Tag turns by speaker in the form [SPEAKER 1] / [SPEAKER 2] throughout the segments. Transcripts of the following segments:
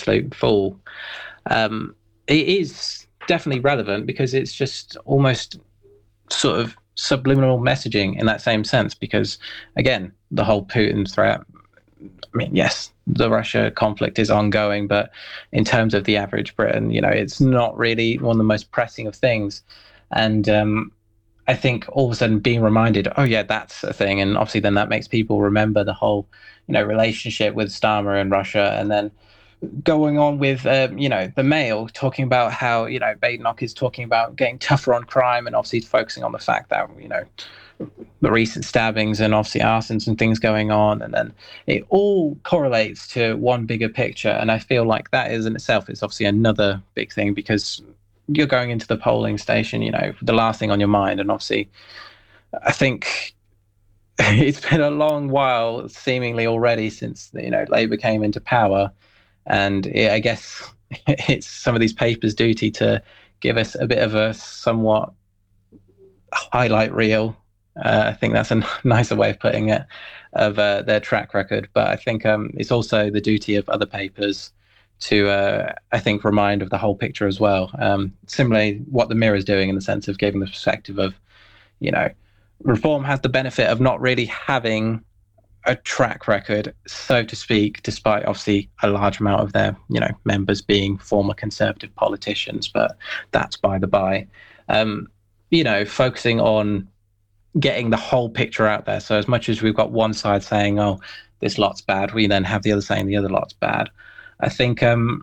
[SPEAKER 1] absolute fool. It is definitely relevant because it's just almost sort of subliminal messaging in that same sense, because again, the whole Putin threat, I mean, yes, the Russia conflict is ongoing, but in terms of the average Briton, it's not really one of the most pressing of things. And I think all of a sudden being reminded, oh yeah, that's a thing. And obviously then that makes people remember the whole, relationship with Starmer and Russia. And then going on with, the Mail talking about how, Badenoch is talking about getting tougher on crime, and obviously focusing on the fact that, the recent stabbings and obviously arsons and things going on. And then it all correlates to one bigger picture. And I feel like that is in itself is obviously another big thing, because you're going into the polling station, the last thing on your mind. And obviously, I think it's been a long while, seemingly already, since, Labour came into power. And I guess it's some of these papers' duty to give us a bit of a somewhat highlight reel. I think that's a nicer way of putting it, of their track record. But I think it's also the duty of other papers to, I think, remind of the whole picture as well. Similarly, what the Mirror is doing in the sense of giving the perspective of, Reform has the benefit of not really having a track record, so to speak, despite obviously a large amount of their, members being former Conservative politicians, but that's by the by. Focusing on getting the whole picture out there. So as much as we've got one side saying, oh, this lot's bad, we then have the other saying the other lot's bad. I think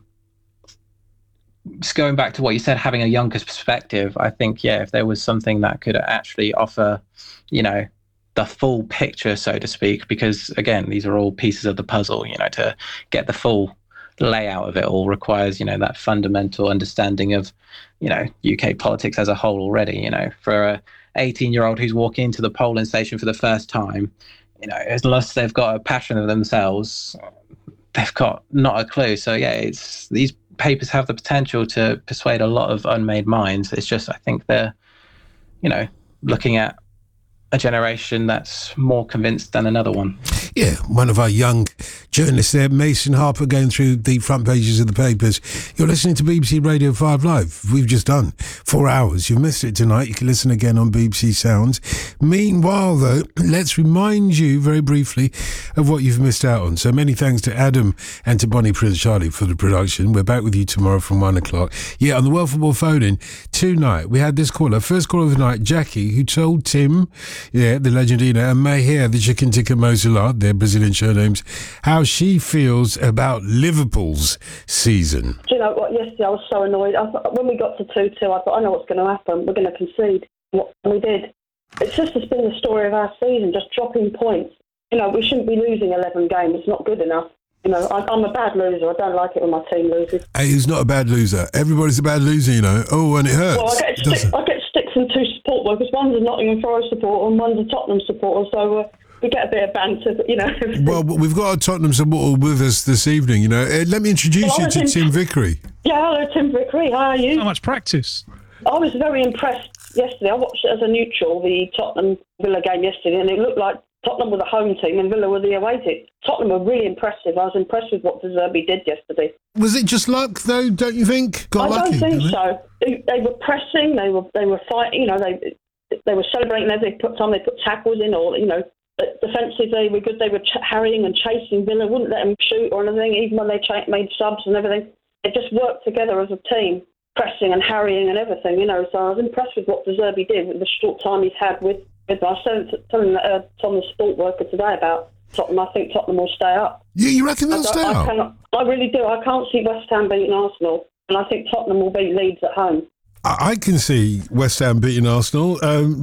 [SPEAKER 1] just going back to what you said, having a younger perspective, I think, yeah, if there was something that could actually offer, the full picture, so to speak, because again, these are all pieces of the puzzle, to get the full layout of it all requires, that fundamental understanding of, UK politics as a whole already, for a 18-year-old who's walking into the polling station for the first time, unless they've got a passion of themselves, they've got not a clue. So yeah, these papers have the potential to persuade a lot of unmade minds. It's just, I think they're, looking at a generation that's more convinced than another one.
[SPEAKER 2] Yeah, one of our young journalists there, Mason Harper, going through the front pages of the papers. You're listening to BBC Radio 5 Live. We've just done 4 hours. You've missed it tonight. You can listen again on BBC Sounds. Meanwhile, though, let's remind you very briefly of what you've missed out on. So many thanks to Adam and to Bonnie Prince Charlie for the production. We're back with you tomorrow from 1 o'clock. Yeah, on the World Football phone-in tonight, we had this caller, first caller of the night, Jackie, who told Tim, the Legendina, and Mahir, the Chicken Tikka Mozilla, their Brazilian surnames, how she feels about Liverpool's season.
[SPEAKER 3] Do you know what? Yesterday I was so annoyed. When we got to 2-2, I thought, I know what's going to happen. We're going to concede. What we did. It's just been the story of our season, just dropping points. We shouldn't be losing 11 games. It's not good enough. I'm a bad loser. I don't like it when my team loses.
[SPEAKER 2] Hey, who's not a bad loser? Everybody's a bad loser, Oh, and it hurts.
[SPEAKER 3] Well, I get sticks from two support workers. One's a Nottingham Forest supporter and one's a Tottenham supporter. So we get a bit of banter,
[SPEAKER 2] Well, we've got a Tottenham supporter with us this evening, Let me introduce you to Tim Vickery.
[SPEAKER 3] Yeah, hello, Tim Vickery. How are you?
[SPEAKER 4] How much practice?
[SPEAKER 3] I was very impressed yesterday. I watched it as a neutral, the Tottenham-Villa game yesterday, and it looked like Tottenham were the home team and Villa were the away team. Tottenham were really impressive. I was impressed with what De Zerbi did yesterday.
[SPEAKER 2] Was it just luck, though, don't you think?
[SPEAKER 3] I don't think so. They were pressing, they were fighting, they were celebrating as they put tackles in, or, defensively they were good. They were harrying and chasing Villa, wouldn't let them shoot or anything, even when they made subs and everything. They just worked together as a team, pressing and harrying and everything, So I was impressed with what De Zerbi did with the short time he's had with I was telling Tom, the sport worker, today about Tottenham. I think Tottenham will stay up.
[SPEAKER 2] Yeah, you reckon they'll stay up?
[SPEAKER 3] I really do. I can't see West Ham beating Arsenal, and I think Tottenham will beat Leeds at home.
[SPEAKER 2] I can see West Ham beating Arsenal.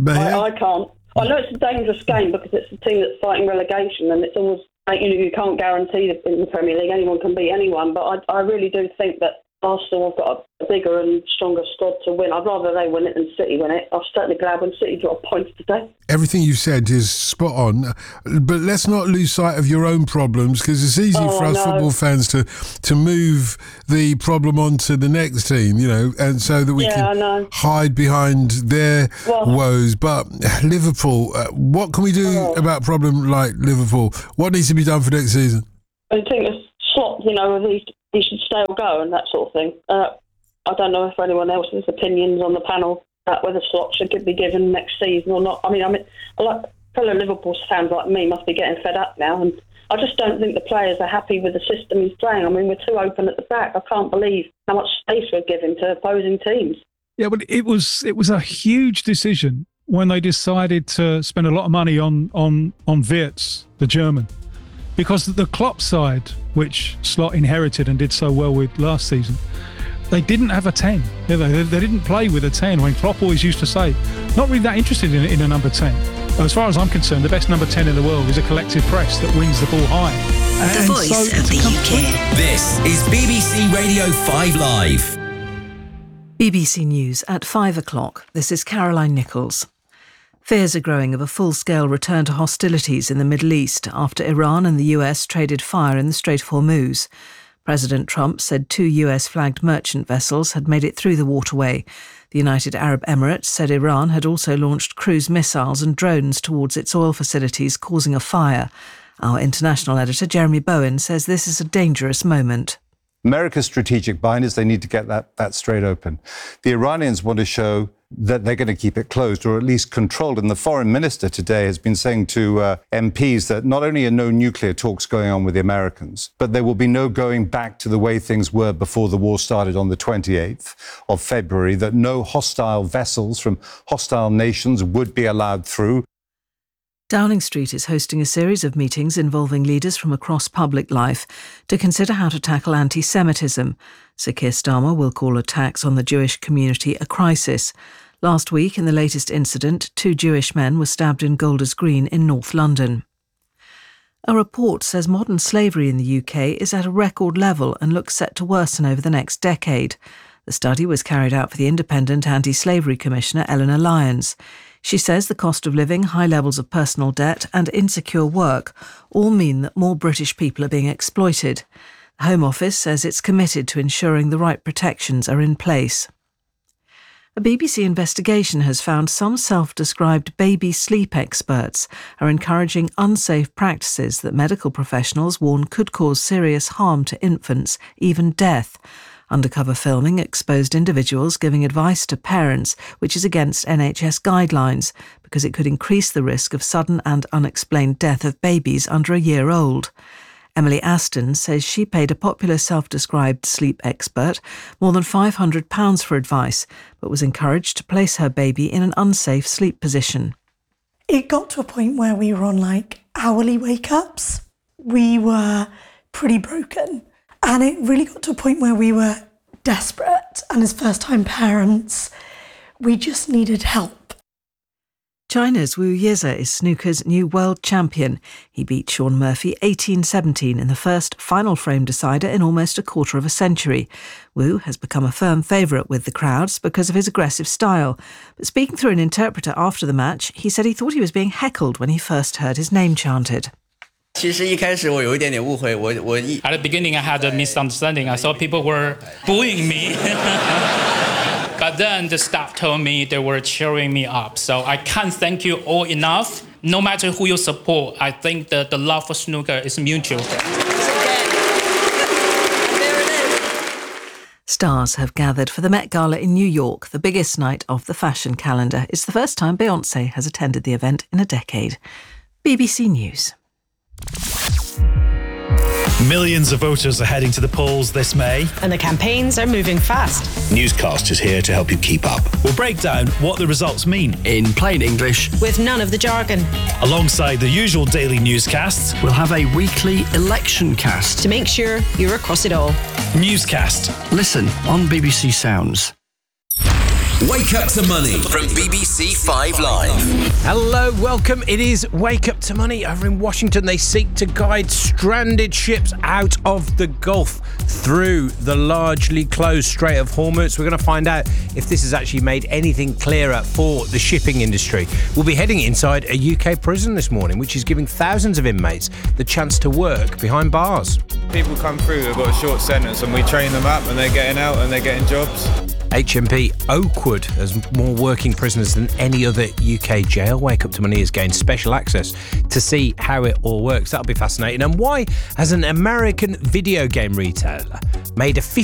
[SPEAKER 3] I can't. I know it's a dangerous game because it's a team that's fighting relegation, and it's always, you can't guarantee that in the Premier League anyone can beat anyone, but I really do think that Arsenal have got a bigger and stronger squad to win. I'd rather they win it than City win it. I'm certainly glad when City dropped points today.
[SPEAKER 2] Everything you've said is spot on, but let's not lose sight of your own problems, because it's easy for us football fans to move the problem onto the next team, and so that we can hide behind their woes. But Liverpool, what can we do about a problem like Liverpool? What needs to be done for next season?
[SPEAKER 3] I think it's slot, with these he should stay or go and that sort of thing. I don't know if anyone else's opinions on the panel about whether slots should be given next season or not. I mean, a lot of fellow Liverpool fans like me must be getting fed up now, and I just don't think the players are happy with the system he's playing. I mean, we're too open at the back. I can't believe how much space we're giving to opposing teams.
[SPEAKER 4] Yeah, but it was a huge decision when they decided to spend a lot of money on Wirtz, the German, because the Klopp side, which Slot inherited and did so well with last season, they didn't have a 10. They didn't play with a 10. When Klopp always used to say, not really that interested in a number 10. As far as I'm concerned, the best number 10 in the world is a collective press that wins the ball high.
[SPEAKER 5] The voice of the UK. This is BBC Radio 5 Live.
[SPEAKER 6] BBC News at 5 o'clock. This is Caroline Nichols. Fears are growing of a full-scale return to hostilities in the Middle East after Iran and the US traded fire in the Strait of Hormuz. President Trump said 2 US-flagged merchant vessels had made it through the waterway. The United Arab Emirates said Iran had also launched cruise missiles and drones towards its oil facilities, causing a fire. Our international editor, Jeremy Bowen, says this is a dangerous moment.
[SPEAKER 7] America's strategic bind is they need to get that strait open. The Iranians want to show that they're going to keep it closed or at least controlled. And the foreign minister today has been saying to MPs that not only are no nuclear talks going on with the Americans, but there will be no going back to the way things were before the war started on the 28th of February, that no hostile vessels from hostile nations would be allowed through.
[SPEAKER 6] Downing Street is hosting a series of meetings involving leaders from across public life to consider how to tackle anti-Semitism. Sir Keir Starmer will call attacks on the Jewish community a crisis. Last week, in the latest incident, 2 Jewish men were stabbed in Golders Green in North London. A report says modern slavery in the UK is at a record level and looks set to worsen over the next decade. The study was carried out for the Independent Anti-Slavery Commissioner Eleanor Lyons. She says the cost of living, high levels of personal debt and insecure work all mean that more British people are being exploited. The Home Office says it's committed to ensuring the right protections are in place. A BBC investigation has found some self-described baby sleep experts are encouraging unsafe practices that medical professionals warn could cause serious harm to infants, even death. Undercover filming exposed individuals giving advice to parents, which is against NHS guidelines, because it could increase the risk of sudden and unexplained death of babies under a year old. Emily Aston says she paid a popular self-described sleep expert more than £500 for advice, but was encouraged to place her baby in an unsafe sleep position.
[SPEAKER 8] It got to a point where we were on hourly wake-ups. We were pretty broken. And it really got to a point where we were desperate, and as first-time parents, we just needed help.
[SPEAKER 6] China's Wu Yize is snooker's new world champion. He beat Shaun Murphy 18-17 in the first final frame decider in almost a quarter of a century. Wu has become a firm favourite with the crowds because of his aggressive style. But speaking through an interpreter after the match, he said he thought he was being heckled when he first heard his name chanted.
[SPEAKER 9] At the beginning, I had a misunderstanding. I thought people were booing me. But then the staff told me they were cheering me up. So I can't thank you all enough. No matter who you support, I think that the love for snooker is mutual.
[SPEAKER 6] Stars have gathered for the Met Gala in New York, the biggest night of the fashion calendar. It's the first time Beyoncé has attended the event in a decade. BBC News.
[SPEAKER 10] Millions of voters are heading to the polls this May.
[SPEAKER 11] And the campaigns are moving fast.
[SPEAKER 5] Newscast is here to help you keep up.
[SPEAKER 10] We'll break down what the results mean
[SPEAKER 5] in plain English,
[SPEAKER 11] with none of the jargon.
[SPEAKER 10] Alongside the usual daily newscasts,
[SPEAKER 5] we'll have a weekly election cast
[SPEAKER 11] to make sure you're across it all.
[SPEAKER 10] Newscast.
[SPEAKER 5] Listen on BBC Sounds. Wake Up to Money from BBC 5 Live.
[SPEAKER 2] Hello, welcome. It is Wake Up to Money over in Washington. They seek to guide stranded ships out of the Gulf through the largely closed Strait of Hormuz. We're going to find out if this has actually made anything clearer for the shipping industry. We'll be heading inside a UK prison this morning, which is giving thousands of inmates the chance to work behind bars.
[SPEAKER 12] People come through, they've got a short sentence, and we train them up, and they're getting out and they're getting jobs. HMP Oakwood has more working prisoners than any other UK jail. Wake Up to Money has gained special access to see how it all works. That'll be fascinating. And why has an American video game retailer made a